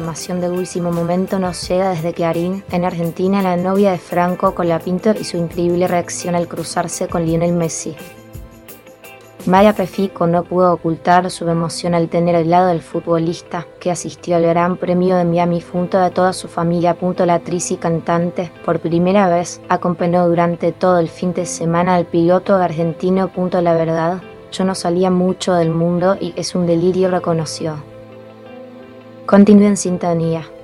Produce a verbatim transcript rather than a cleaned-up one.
información de último momento nos llega desde Clarín. En Argentina, la novia de Franco Colapinto y su increíble reacción al cruzarse con Lionel Messi. Maya Pefico no pudo ocultar su emoción al tener al lado del futbolista que asistió al Gran Premio de Miami junto a toda su familia. La actriz y cantante por primera vez acompañó durante todo el fin de semana al piloto argentino. La verdad, yo no salía mucho del mundo y es un delirio, reconoció. Continúe en sintonía.